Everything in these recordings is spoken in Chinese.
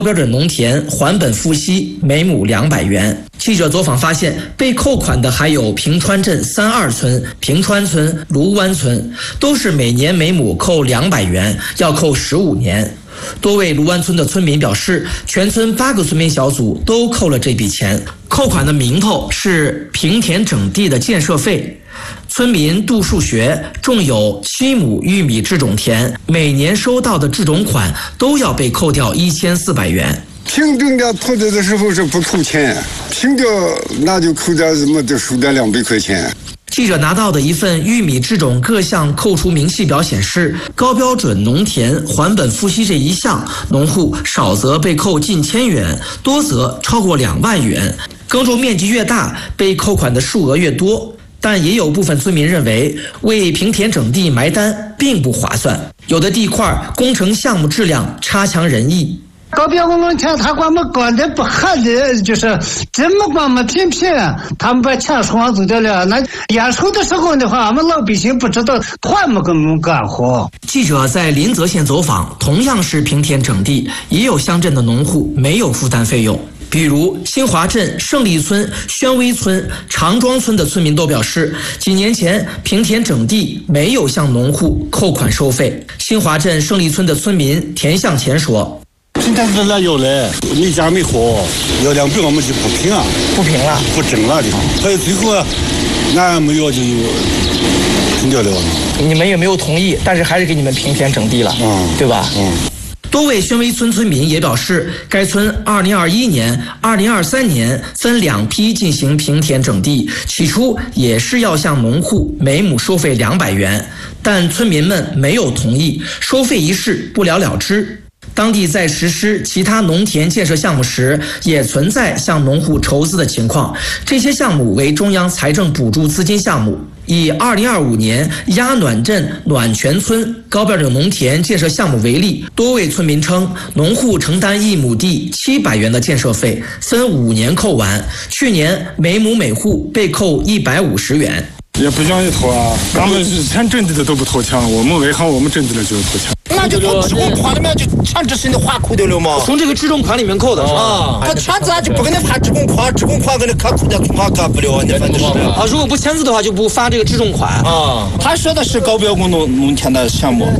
标准农田还本付息每亩200元。记者走访发现，被扣款的还有平川镇32村、平川村、卢湾村，都是每年每亩扣200元，要扣15年。多位卢湾村的村民表示，全村8个村民小组都扣了这笔钱。扣款的名头是平田整地的建设费。村民杜树学种有7亩玉米制种田，每年收到的制种款都要被扣掉1400元。 平整掉土地的时候是不扣钱，平掉那就扣点什么，就收点200块钱。 记者拿到的一份玉米制种各项扣除明细表显示，高标准农田还本付息这一项，农户少则被扣近1000元，多则超过2万元。耕种面积越大，被扣款的数额越多。但也有部分村民认为，为平田整地埋单并不划算，有的地块工程项目质量差强人意。 高标准农田他管我们管的不合理，就是这么管我们偏他们把钱双走掉了。那验收的时候的话，我们老百姓不知道，还没给我们干活。 记者在临泽县走访，同样是平田整地，也有乡镇的农户没有负担费用。比如新华镇胜利村、宣威村、长庄村的村民都表示，几年前平田整地没有向农户扣款收费。新华镇胜利村的村民田向前说， 平田这有嘞，没家没户，要2倍我们就不平啊， 不平了， 不整了的。还有最后俺没有就停掉了。 你们也没有同意，但是还是给你们平田整地了，对吧？多位宣威村村民也表示，该村2021年、2023年分2批进行平田整地，起初也是要向农户每亩收费200元，但村民们没有同意，收费一事不了了之。当地在实施其他农田建设项目时，也存在向农户筹资的情况。这些项目为中央财政补助资金项目。以2025年鸭暖镇暖泉村高标准农田建设项目为例，多位村民称，农户承担1亩地700元的建设费，分5年扣完，去年每亩每户被扣150元。 也不愿意投啊，咱们全镇子的都不投钱，我们为啥我们镇子的就投钱？ 那就从制种款里面就全这是的划扣掉了吗？ 从这个制种款里面扣的啊， 他签字就不给你发制种款，制种款给你可扣掉，存款可不了，你反正是啊，如果不签字的话，就不发这个制种款啊。他说的是高标准农田的项目。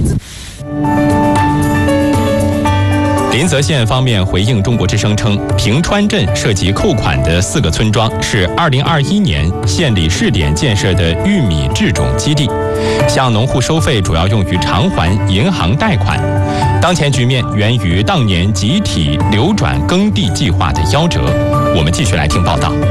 临泽县方面回应中国之声称，平川镇涉及扣款的4个村庄是2021年县里试点建设的玉米制种基地，向农户收费主要用于偿还银行贷款。当前局面源于当年集体流转耕地计划的夭折。我们继续来听报道。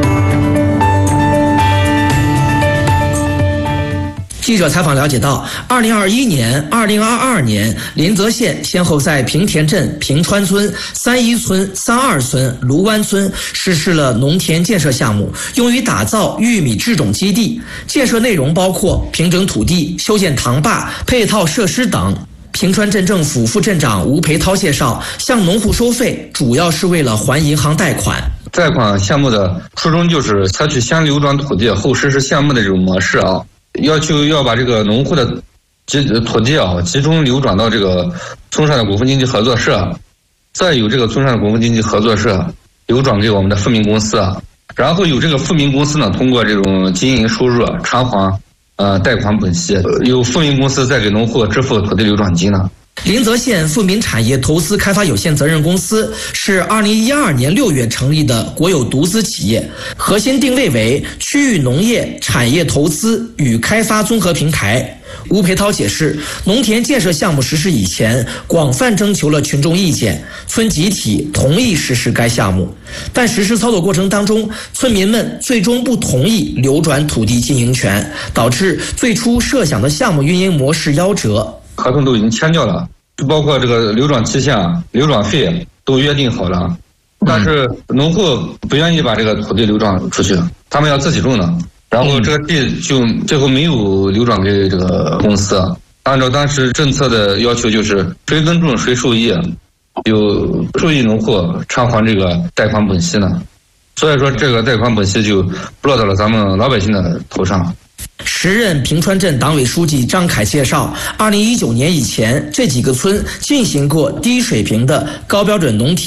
记者采访了解到，2021年、2022年，临泽县先后在平田镇、平川村、31村、32村、卢湾村实施了农田建设项目，用于打造玉米制种基地。建设内容包括平整土地、修建塘坝、配套设施等。平川镇政府副镇长吴培涛介绍，向农户收费主要是为了还银行贷款。 贷款项目的初衷就是采取先流转土地后实施项目的这种模式啊。要求要把这个农户的土地集中流转到这个村上的股份经济合作社，再由这个村上的股份经济合作社流转给我们的富民公司，然后由这个富民公司呢通过这种经营收入偿还贷款本息，由富民公司再给农户支付土地流转金呢。 临泽县富民产业投资开发有限责任公司是2012年6月成立的国有独资企业，核心定位为区域农业产业投资与开发综合平台。吴培涛解释，农田建设项目实施以前，广泛征求了群众意见，村集体同意实施该项目，但实施操作过程当中，村民们最终不同意流转土地经营权，导致最初设想的项目运营模式夭折。 合同都已经签掉了，就包括这个流转期限、流转费都约定好了，但是农户不愿意把这个土地流转出去，他们要自己种的，然后这个地就最后没有流转给这个公司。按照当时政策的要求，就是谁耕种谁受益，有受益农户偿还这个贷款本息呢。所以说这个贷款本息就落到了咱们老百姓的头上。 时任平川镇党委书记张凯介绍，2019年以前，这几个村进行过低水平的高标准农田